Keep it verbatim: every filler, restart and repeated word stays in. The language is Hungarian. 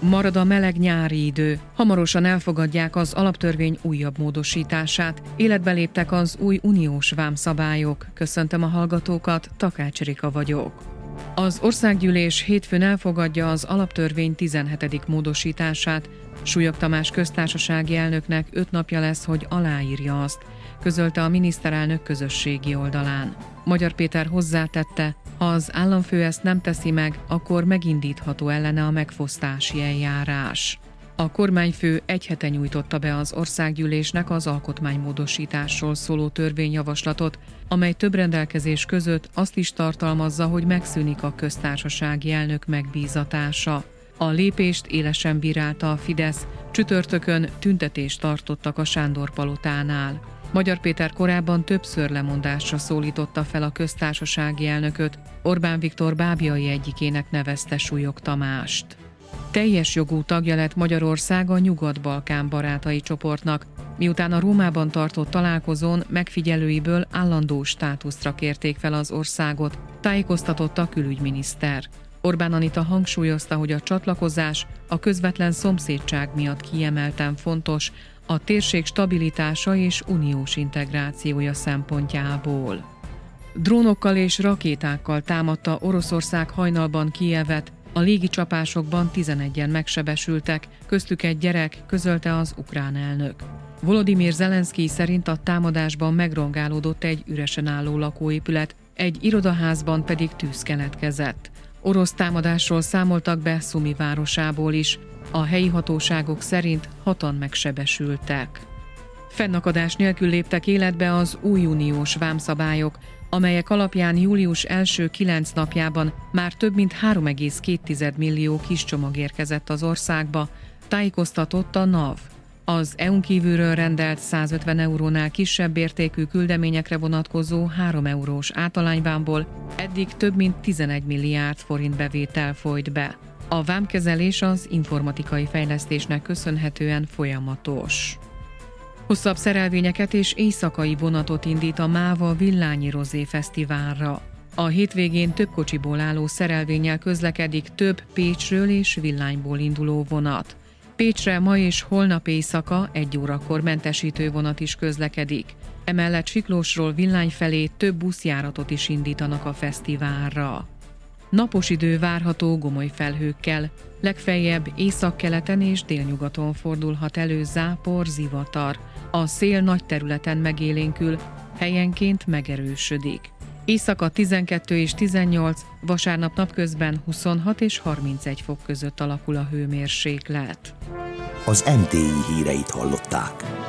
Marad a meleg nyári idő. Hamarosan elfogadják az alaptörvény újabb módosítását. Életbe léptek az új uniós vámszabályok. Köszöntöm a hallgatókat, Takács Rika vagyok. Az Országgyűlés hétfőn elfogadja az alaptörvény tizenhetedik módosítását. Súlyog Tamás köztársasági elnöknek öt napja lesz, hogy aláírja azt, közölte a miniszterelnök közösségi oldalán. Magyar Péter hozzátette, ha az államfő ezt nem teszi meg, akkor megindítható ellene a megfosztási eljárás. A kormányfő egy hete nyújtotta be az Országgyűlésnek az alkotmánymódosításról szóló törvényjavaslatot, amely több rendelkezés között azt is tartalmazza, hogy megszűnik a köztársasági elnök megbízatása. A lépést élesen bírálta a Fidesz, csütörtökön tüntetést tartottak a Sándor-palotánál. Magyar Péter korábban többször lemondásra szólította fel a köztársasági elnököt, Orbán Viktor bábjai egyikének nevezte Súlyog Tamást. Teljes jogú tagja lett Magyarország a Nyugat-Balkán barátai csoportnak, miután a Rómában tartott találkozón megfigyelőiből állandó státuszra kérték fel az országot, tájékoztatott a külügyminiszter. Orbán Anita hangsúlyozta, hogy a csatlakozás a közvetlen szomszédság miatt kiemelten fontos, a térség stabilitása és uniós integrációja szempontjából. Drónokkal és rakétákkal támadta Oroszország hajnalban Kijevet, a légicsapásokban tizenegyen megsebesültek, köztük egy gyerek, közölte az ukrán elnök. Volodymyr Zelenszkij szerint a támadásban megrongálódott egy üresen álló lakóépület, egy irodaházban pedig tűz keletkezett. Orosz támadásról számoltak be Szumi városából is, a helyi hatóságok szerint hatan megsebesültek. Fennakadás nélkül léptek életbe az új uniós vámszabályok, amelyek alapján július első kilenc napjában már több mint három egész két millió kis csomag érkezett az országba, tájékoztatott a NAV. Az é u-n kívülről rendelt százötven eurónál kisebb értékű küldeményekre vonatkozó három eurós általányvámból eddig több mint tizenegy milliárd forint bevétel folyt be. A vámkezelés az informatikai fejlesztésnek köszönhetően folyamatos. Hosszabb szerelvényeket és éjszakai vonatot indít a MÁVA Villányi Rozé Fesztiválra. A hétvégén több kocsiból álló szerelvénnyel közlekedik több Pécsről és Villányból induló vonat. Pécsre ma és holnap éjszaka egy órakor mentesítő vonat is közlekedik. Emellett Siklósról Villány felé több buszjáratot is indítanak a fesztiválra. Napos idő várható gomoly felhőkkel, legfeljebb északkeleten és délnyugaton fordulhat elő zápor, zivatar. A szél nagy területen megélénkül, helyenként megerősödik. Éjszaka tizenkettő és tizennyolc, vasárnap napközben huszonhat és harmincegy fok között alakul a hőmérséklet. Az em té i híreit hallották.